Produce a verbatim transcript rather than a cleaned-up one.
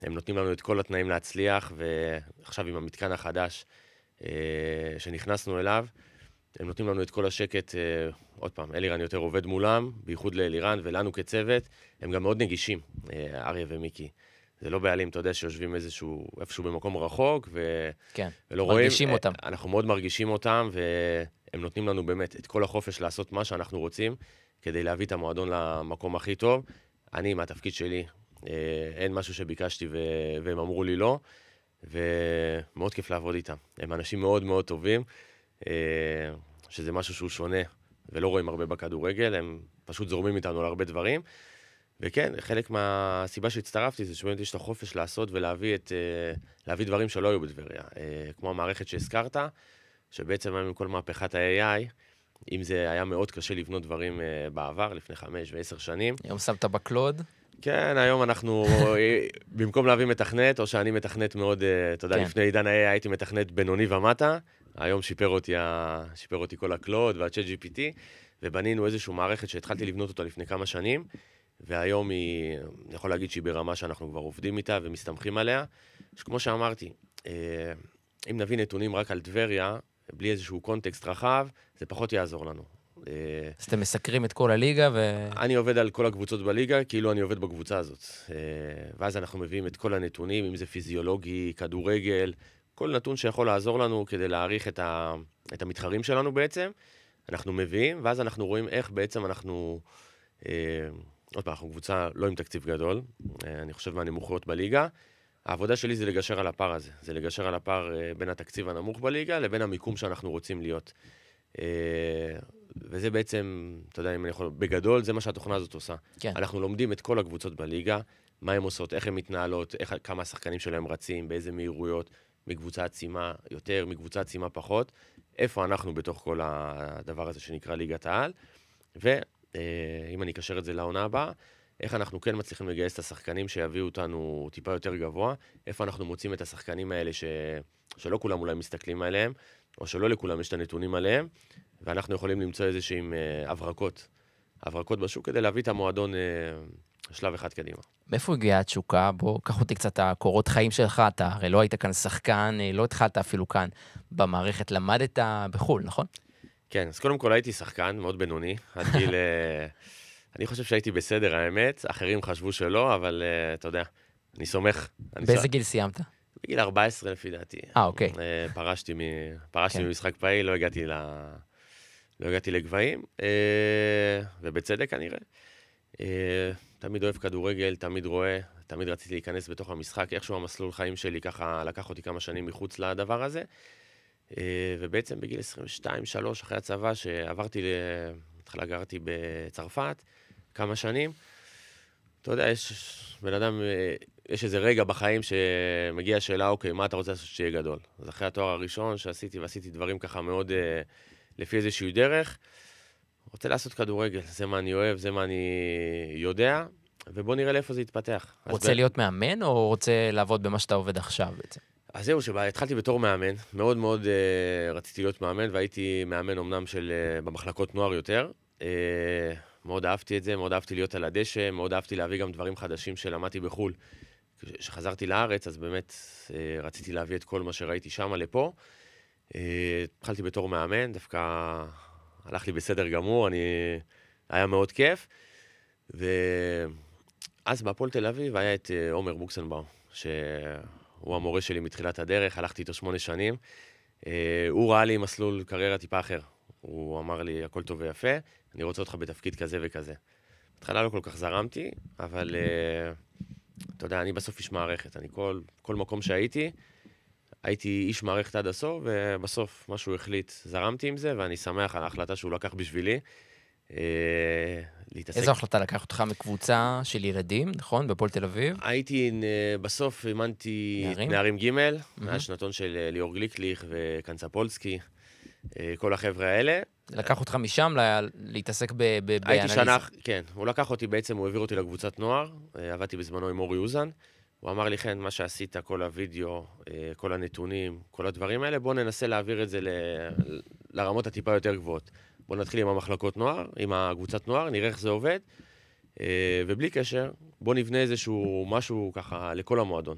הם נותנים לנו את כל התנאים להצליח, ועכשיו עם המתקן החדש שנכנסנו אליו, הם נותנים לנו את כל השקט, עוד פעם, אלירן יותר עובד מולם, בייחוד לאלירן ולנו כצוות, הם גם מאוד נגישים, אריה ומיקי. זה לא בעלים, אתה יודע, שיושבים איזשהו, איפשהו במקום רחוק, ו... כן, ולא רואים. מרגישים אותם. אנחנו מאוד מרגישים אותם, והם נותנים לנו באמת את כל החופש לעשות מה שאנחנו רוצים, כדי להביא את המועדון למקום הכי טוב. אני, מהתפקיד שלי, אין משהו שביקשתי ו... והם אמרו לי לא, ומאוד כיף לעבוד איתם. הם אנשים מאוד מאוד טובים, שזה משהו שהוא שונה, ולא רואים הרבה בכדורגל, הם פשוט זורמים איתנו על הרבה דברים. וכן, חלק מהסיבה שהצטרפתי זה שבאמת יש את החופש לעשות ולהביא את, להביא דברים שלא היו בטבריה. כמו המערכת שהזכרת, שבעצם עם כל מהפכת ה-איי איי, אם זה היה מאוד קשה לבנות דברים בעבר, לפני חמש ועשר שנים. היום שמת בקלוד? כן, היום אנחנו, במקום להביא מתכנת, או שאני מתכנת מאוד, אתה יודע, כן. לפני עידן ה-איי איי הייתי מתכנת בינוני ומטה, היום שיפר אותי, שיפר אותי כל הקלוד וה-צ'אט ג'י פי טי, ובנינו איזושהי מערכת שהתחלתי לבנות אותה לפני כמה שנים, והיום היא, אני יכול להגיד שהיא ברמה שאנחנו כבר עובדים איתה ומסתמכים עליה, שכמו שאמרתי, אם נביא נתונים רק על טבריה, בלי איזשהו קונטקסט רחב, זה פחות יעזור לנו. אז אתם מסקרים את כל הליגה ו... אני עובד על כל הקבוצות בליגה, כאילו אני עובד בקבוצה הזאת. ואז אנחנו מביאים את כל הנתונים, אם זה פיזיולוגי, כדורגל, כל נתון שיכול לעזור לנו כדי להעריך את, ה... את המתחרים שלנו בעצם, אנחנו מביאים, ואז אנחנו רואים איך בעצם אנחנו... עוד פעם, אנחנו קבוצה לא עם תקציב גדול, אני חושב מהנמוכות בליגה. העבודה שלי זה לגשר על הפער הזה, זה לגשר על הפער בין התקציב הנמוך בליגה לבין המיקום שאנחנו רוצים להיות. וזה בעצם, אתה יודע, אם אני יכול, בגדול, זה מה שהתוכנה הזאת עושה. כן. אנחנו לומדים את כל הקבוצות בליגה, מה הן עושות, איך הן מתנהלות, איך, כמה השחקנים שלהם רצים, באיזה מהירויות, מקבוצה עצימה יותר, מקבוצה עצימה פחות, איפה אנחנו בתוך כל הדבר הזה שנקרא ליגת העל, ואם אני אקשר את זה לעונה הבאה, איך אנחנו כן מצליחים לגייס את השחקנים שיביאו אותנו טיפה יותר גבוה, איפה אנחנו מוצאים את השחקנים האלה ש... שלא כולם אולי מסתכלים עליהם, או שלא לכולם יש את הנתונים עליהם, ואנחנו יכולים למצוא איזשהם הברקות, הברקות בשוק, כדי להביא את המועדון שלב אחד קדימה. מאיפה הגיעה התשוקה? בוא, קח אותי קצת הקורות חיים שלך, אתה הרי לא היית כאן שחקן, לא התחלת אפילו כאן במערכת, למדת בחול, נכון? כן, אז קודם כל הייתי שחקן, מאוד בינוני, עד גיל... אני חושב שהייתי בסדר, האמת, אחרים חשבו שלא, אבל אתה יודע, אני סומך. באיזה גיל סיימת? בגיל ארבע עשרה לפי דעתי. אה, אוקיי. פרשתי, מ... פרשתי כן. ממשחק פעיל, לא הגעתי, ל... לא הגעתי לגבהים, ובצדק כנראה. תמיד אוהב כדורגל, תמיד רואה, תמיד רציתי להיכנס בתוך המשחק, איכשהו המסלול חיים שלי ככה לקח אותי כמה שנים מחוץ לדבר הזה, ובעצם בגיל עשרים ושתיים שלוש אחרי הצבא שעברתי, התחלה גרתי בצרפת כמה שנים, אתה יודע, יש בן אדם, יש איזה רגע בחיים שמגיע השאלה, אוקיי, מה אתה רוצה לעשות שיהיה גדול? אז אחרי התואר הראשון שעשיתי, ועשיתי דברים ככה מאוד לפי איזושהי דרך, רוצה לעשות כדורגל, זה מה אני אוהב, זה מה אני יודע, ובוא נראה לאיפה זה יתפתח. רוצה להיות מאמן, או רוצה לעבוד במה שאתה עובד עכשיו בעצם? אז זהו, שהתחלתי בתור מאמן, מאוד מאוד uh, רציתי להיות מאמן, והייתי מאמן אומנם של, uh, במחלקות נוער יותר. Uh, מאוד אהבתי את זה, מאוד אהבתי להיות על הדשא, מאוד אהבתי להביא גם דברים חדשים שלמדתי בחול. כשחזרתי לארץ, אז באמת uh, רציתי להביא את כל מה שראיתי שם לפה. Uh, התחלתי בתור מאמן, דווקא הלך לי בסדר גמור, אני... היה מאוד כיף. ואז בהפועל תל אביב היה את uh, עומר בוקסנבאום, ש... הוא המורה שלי מתחילת הדרך, הלכתי איתו שמונה שנים. הוא ראה לי מסלול קריירה טיפה אחר. הוא אמר לי, הכל טוב ויפה, אני רוצה אותך בתפקיד כזה וכזה. בהתחלה לא כל כך זרמתי, אבל אתה יודע, אני בסוף איש מערכת. אני כל, כל מקום שהייתי, הייתי איש מערכת עד הסוף, ובסוף משהו החליט, זרמתי עם זה, ואני שמח על ההחלטה שהוא לקח בשבילי. להתעסק. איזו החלטה לקח אותך מקבוצה של ילדים, נכון? בהפועל תל אביב? הייתי, בסוף אימנתי נערים ג' מהשנתון של ליאור גליקליך וקנצפולסקי, כל החבר'ה האלה. לקח אותך משם להתעסק באנליזה? הייתי שנה, כן. הוא לקח אותי בעצם, הוא העביר אותי לקבוצת נוער, עבדתי בזמנו עם אורי אוזן, הוא אמר לי, כן, מה שעשית, כל הוידאו, כל הנתונים, כל הדברים האלה, בוא ננסה להעביר את זה לרמות הטיפה יותר גבוהות. בוא נתחיל עם המחלקות נוער, עם הקבוצת נוער, נראה איך זה עובד, ובלי קשר, בוא נבנה איזשהו משהו ככה לכל המועדון.